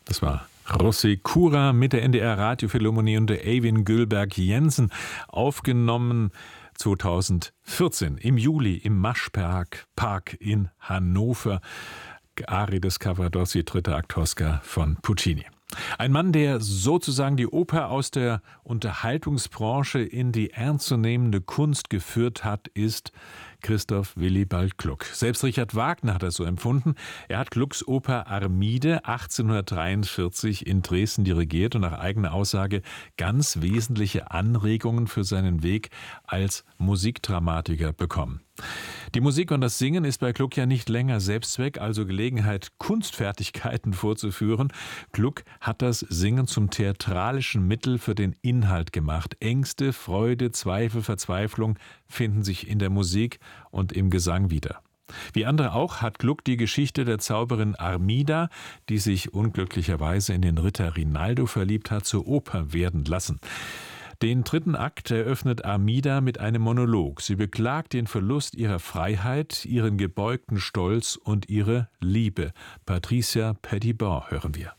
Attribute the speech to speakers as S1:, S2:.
S1: Das war Rossi Kura mit der NDR Radiophilharmonie und der Eivind Gülberg Jensen, aufgenommen 2014 im Juli im Maschpark in Hannover. Arie des Cavaradossi, dritter Akt Tosca von Puccini. Ein Mann, der sozusagen die Oper aus der Unterhaltungsbranche in die ernstzunehmende Kunst geführt hat, ist Christoph Willibald Gluck. Selbst Richard Wagner hat das so empfunden. Er hat Glucks Oper Armide 1843 in Dresden dirigiert und nach eigener Aussage ganz wesentliche Anregungen für seinen Weg als Musikdramatiker bekommen. Die Musik und das Singen ist bei Gluck ja nicht länger Selbstzweck, also Gelegenheit, Kunstfertigkeiten vorzuführen. Gluck hat das Singen zum theatralischen Mittel für den Inhalt gemacht. Ängste, Freude, Zweifel, Verzweiflung finden sich in der Musik und im Gesang wieder. Wie andere auch hat Gluck die Geschichte der Zauberin Armida, die sich unglücklicherweise in den Ritter Rinaldo verliebt hat, zur Oper werden lassen. Den dritten Akt eröffnet Armida mit einem Monolog. Sie beklagt den Verlust ihrer Freiheit, ihren gebeugten Stolz und ihre Liebe. Patricia Petitbon hören wir.